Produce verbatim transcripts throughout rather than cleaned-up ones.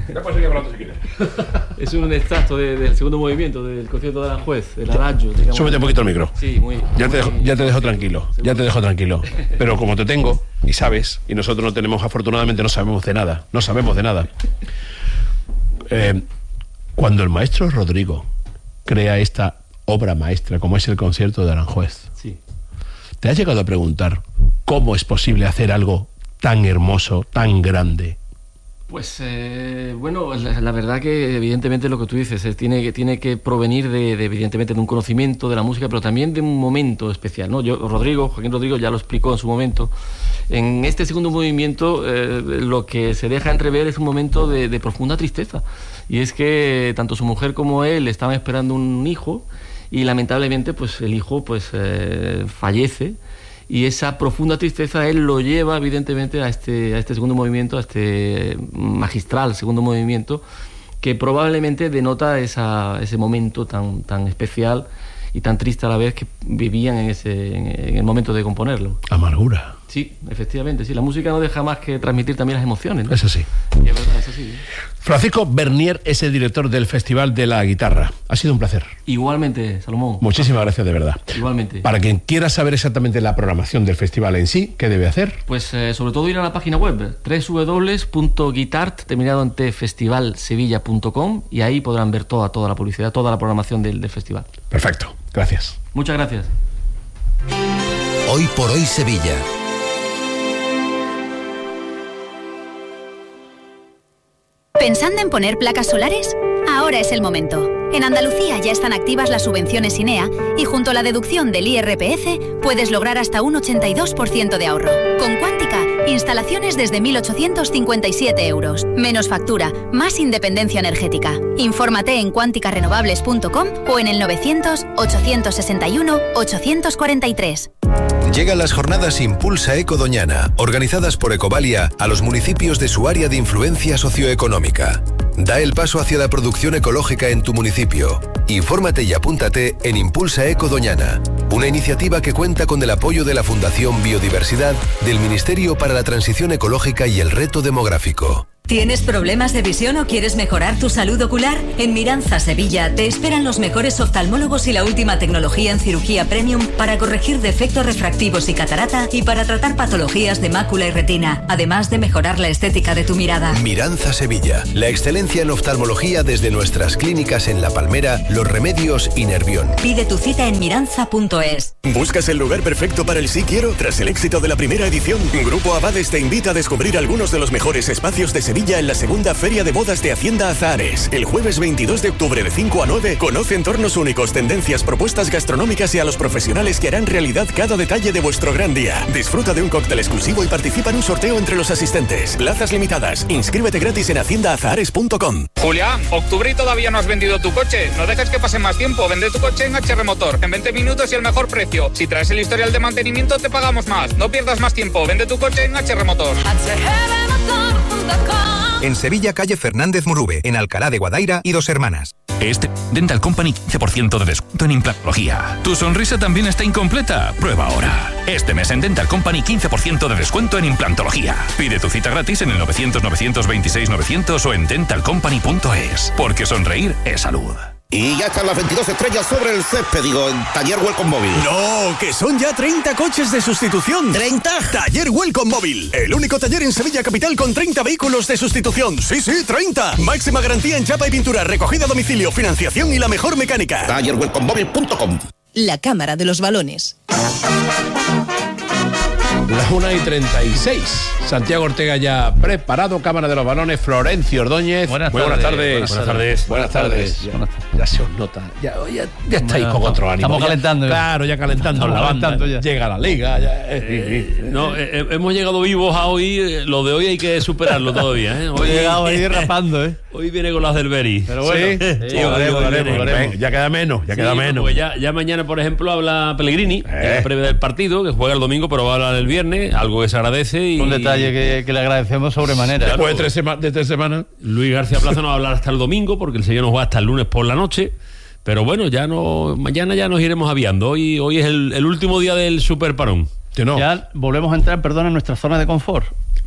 Ya puedes seguir hablando si quieres. Es un extracto de, del segundo movimiento del concierto de Aranjuez, el adagio. Digamos. Súbete un poquito el micro. Sí, muy. Ya muy, te dejo, ya te dejo tranquilo, ya te dejo tranquilo. Pero como te tengo, y sabes, y nosotros no tenemos, afortunadamente no sabemos de nada, no sabemos de nada. Eh, cuando el maestro Rodrigo crea esta obra maestra, como es el concierto de Aranjuez, sí. ¿Te has llegado a preguntar cómo es posible hacer algo tan hermoso, tan grande? Pues eh, bueno, la, la verdad que evidentemente lo que tú dices eh, tiene, que, tiene que provenir de, de evidentemente de un conocimiento de la música, pero también de un momento especial, ¿no? Yo, Rodrigo, Joaquín Rodrigo ya lo explicó en su momento. En este segundo movimiento eh, lo que se deja entrever es un momento de, de profunda tristeza, y es que tanto su mujer como él estaban esperando un hijo y lamentablemente pues el hijo pues eh, fallece. Y esa profunda tristeza él lo lleva evidentemente a este, a este segundo movimiento, a este magistral segundo movimiento, que probablemente denota esa, ese momento tan, tan especial y tan triste a la vez que vivían en, ese, en, en el momento de componerlo. Amargura. Sí, efectivamente, sí. La música no deja más que transmitir también las emociones, ¿no? Eso sí. Y es verdad, eso sí. Francisco Bernier es el director del Festival de la Guitarra. Ha sido un placer. Igualmente, Salomón. Muchísimas gracias, de verdad. Igualmente. Para quien quiera saber exactamente la programación del festival en sí, ¿qué debe hacer? Pues eh, sobre todo ir a la página web doble u doble u doble u punto guitart, terminado en t festival sevilla punto com, y ahí podrán ver toda, toda la publicidad, toda la programación del, del festival. Perfecto, gracias. Muchas gracias. Hoy por hoy Sevilla. ¿Pensando en poner placas solares? Ahora es el momento. En Andalucía ya están activas las subvenciones INEA y junto a la deducción del I R P F puedes lograr hasta un ochenta y dos por ciento de ahorro. Con Cuántica, instalaciones desde mil ochocientos cincuenta y siete euros. Menos factura, más independencia energética. Infórmate en cuántica renovables punto com o en el novecientos, ochocientos sesenta y uno, ochocientos cuarenta y tres. Llegan las jornadas Impulsa Eco Doñana, organizadas por Ecovalia a los municipios de su área de influencia socioeconómica. Da el paso hacia la producción ecológica en tu municipio. Infórmate y apúntate en Impulsa Eco Doñana, una iniciativa que cuenta con el apoyo de la Fundación Biodiversidad del Ministerio para la Transición Ecológica y el Reto Demográfico. ¿Tienes problemas de visión o quieres mejorar tu salud ocular? En Miranza Sevilla te esperan los mejores oftalmólogos y la última tecnología en cirugía premium para corregir defectos refractivos y catarata y para tratar patologías de mácula y retina, además de mejorar la estética de tu mirada. Miranza Sevilla, la excelencia en oftalmología desde nuestras clínicas en La Palmera, Los Remedios y Nervión. Pide tu cita en miranza punto es. ¿Buscas el lugar perfecto para el Sí Quiero? Tras el éxito de la primera edición, Grupo Abades te invita a descubrir algunos de los mejores espacios de Sevilla en la segunda Feria de Bodas de Hacienda Azahares. El jueves veintidós de octubre de cinco a nueve, conoce entornos únicos, tendencias, propuestas gastronómicas y a los profesionales que harán realidad cada detalle de vuestro gran día. Disfruta de un cóctel exclusivo y participa en un sorteo entre los asistentes. Plazas limitadas. Inscríbete gratis en hacienda azahares punto com. Julián, octubre y todavía no has vendido tu coche. No dejes que pase más tiempo. Vende tu coche en H R Motor. En veinte minutos y el mejor precio. Si traes el historial de mantenimiento te pagamos más. No pierdas más tiempo. Vende tu coche en H R Motor. H R motor punto com. En Sevilla, calle Fernández Murube, en Alcalá de Guadaira y Dos Hermanas. Este Dental Company quince por ciento de descuento en implantología. ¿Tu sonrisa también está incompleta? Prueba ahora. Este mes en Dental Company quince por ciento de descuento en implantología. Pide tu cita gratis en el novecientos, novecientos veintiséis, novecientos o en dental company punto es. Porque sonreír es salud. Y ya están las veintidós estrellas sobre el césped, digo, en Taller Welcome Móvil. ¡No! ¡Que son ya treinta coches de sustitución! ¿treinta? Taller Welcome Móvil, el único taller en Sevilla Capital con treinta vehículos de sustitución. ¡Sí, sí, treinta! Máxima garantía en chapa y pintura, recogida a domicilio, financiación y la mejor mecánica. taller welcome móvil punto com. La Cámara de los Balones. Las una y treinta y seis. Santiago Ortega ya preparado. Cámara de los Balones. Florencio Ordóñez. Buenas Muy tardes. buenas tardes. Buenas tardes. Buenas tardes. Ya, ya se os nota. Ya, ya, ya estáis con otro ánimo. Estamos ya, calentando. Ya. Claro, ya calentando en la banda. Ya. Llega la liga. Ya, eh, eh, no, eh, hemos llegado vivos a hoy. Lo de hoy hay que superarlo todavía. ¿eh? Hoy he llegado ahí rapando, ¿eh? Hoy viene con las del Beri. Pero bueno, sí, sí, sí, lo haremos, lo haremos, lo haremos. Ya queda menos, ya sí, queda menos. Pues ya, ya mañana, por ejemplo, habla Pellegrini, eh. en la previa del partido, que juega el domingo, pero va a hablar el viernes, algo que se agradece. Y... un detalle que, que le agradecemos sobremanera. Después claro, de, tres sema- de tres semanas. Luis García Plaza no va a hablar hasta el domingo, porque el señor nos va hasta el lunes por la noche. Pero bueno, ya no, mañana ya nos iremos aviando. Hoy, hoy es el, el último día del super parón. Que no. Ya volvemos a entrar, perdón, en nuestra zona de confort.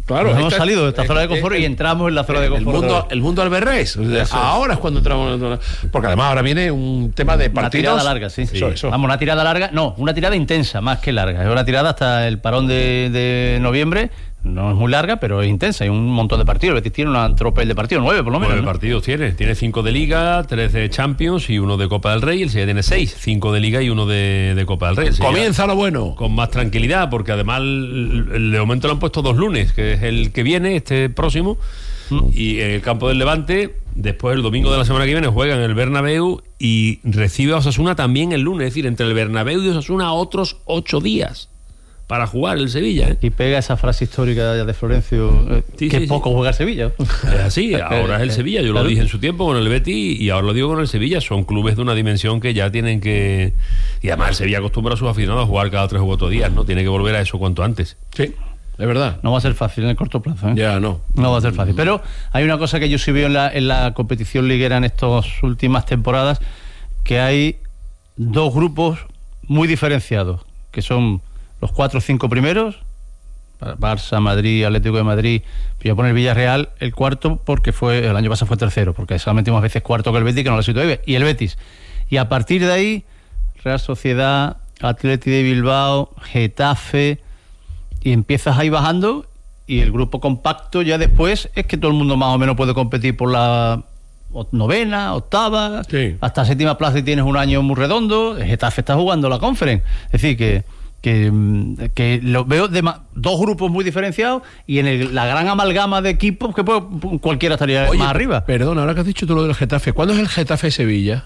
Claro, Nos hemos esta- salido de esta zona de confort eh, y entramos en la zona de El confort. mundo, el mundo al berrés. O sea, Eso es. ahora es cuando entramos. Porque además ahora viene un tema de Una partidos. tirada larga, sí. Eso, eso. Vamos, una tirada larga, no, una tirada intensa, más que larga. Es una tirada hasta el parón de, de noviembre. No es muy larga, pero es intensa. Hay un montón de partidos. El Betis tiene una tropel de partidos, nueve por lo menos. Nueve ¿no? partidos tiene. Tiene cinco de Liga, tres de Champions y uno de Copa del Rey. El Sevilla tiene seis, cinco de Liga y uno de, de Copa del Rey. El Sevilla Comienza lo bueno. con más tranquilidad, porque además el- el- de momento lo han puesto dos lunes, que es el que viene, este próximo, y en el campo del Levante. Después, el domingo de la semana que viene, juega en el Bernabéu y recibe a Osasuna también el lunes. Es decir, entre el Bernabéu y Osasuna otros ocho días para jugar el Sevilla, ¿eh? Y pega esa frase histórica de Florencio, eh, Sí, que sí, poco sí. juega el Sevilla. Es así, ahora es el Sevilla. Yo lo Claro. dije en su tiempo con el Betis y ahora lo digo con el Sevilla. Son clubes de una dimensión que ya tienen que... Y además el Sevilla acostumbra a sus aficionados a jugar cada tres o cuatro días, ¿no? Tiene que volver a eso cuanto antes. Sí, es verdad. No va a ser fácil en el corto plazo. ¿eh? Ya no. No va a ser fácil. Pero hay una cosa que yo sí veo en la, en la competición liguera en estas últimas temporadas, que hay dos grupos muy diferenciados, que son los cuatro o cinco primeros, Barça, Madrid, Atlético de Madrid. Voy a poner Villarreal el cuarto porque fue el año pasado fue tercero, porque solamente más veces cuarto que el Betis, que no lo ha sido y el Betis. Y a partir de ahí, Real Sociedad, Atleti de Bilbao, Getafe, y empiezas ahí bajando, y el grupo compacto ya después es que todo el mundo más o menos puede competir por la o- novena, octava, Sí. hasta séptima plaza y tienes un año muy redondo. El Getafe está jugando la Conference. Es decir, que que, mm, que lo veo de ma- dos grupos muy diferenciados y en el- la gran amalgama de equipos que puede- cualquiera estaría Oye, más arriba. Perdona, ahora que has dicho tú lo del Getafe, ¿cuándo es el Getafe-Sevilla?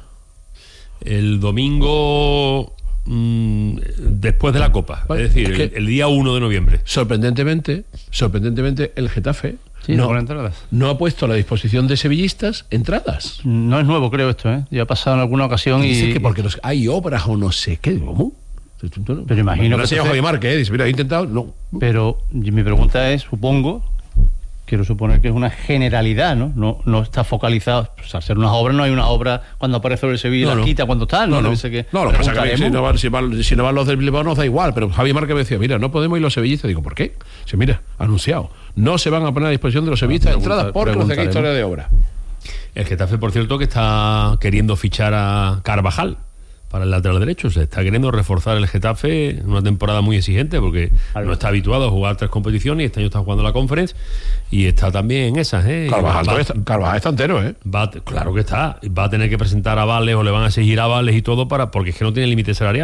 El domingo mm, después de la Copa, Vale, es decir, es que- el, el día uno de noviembre. Sorprendentemente, sorprendentemente, el Getafe Sí, no, con entradas. no ha puesto a la disposición de sevillistas entradas. No es nuevo, creo esto, ¿eh? Ya ha pasado en alguna ocasión y... Dice que porque los- hay obras o no sé qué. ¿Cómo? Pero imagino No que señor entonces- Javier Márquez, ¿eh? Dice, mira, he intentado. No. Pero y mi pregunta es, supongo, quiero suponer que es una generalidad, ¿no? No, no está focalizado. Pues al ser unas obras, no hay una obra cuando aparece el Sevilla, No, la no. quita cuando está. No, no. Dice que No, lo que pasa es que si preguntaremos. no, van, si, van, si no van los del Bilbao nos da igual, pero Javier Márquez me decía, mira, no podemos ir los sevillistas. Digo, ¿por qué? Dice, mira, anunciado, no se van a poner a disposición de los sevillistas Pregunta- entradas porque no sé qué preguntaremos. historia de obra. El Getafe, por cierto, que está queriendo fichar a Carvajal para el lateral derecho. Se está queriendo reforzar el Getafe en una temporada muy exigente porque no está habituado a jugar tres competiciones y este año está jugando la Conference y está también en esas, ¿eh? Carvajal, Va- todavía está, Carvajal está entero, ¿eh? va a- claro que está. Va a tener que presentar avales o le van a exigir avales y todo para porque es que no tiene límite salarial.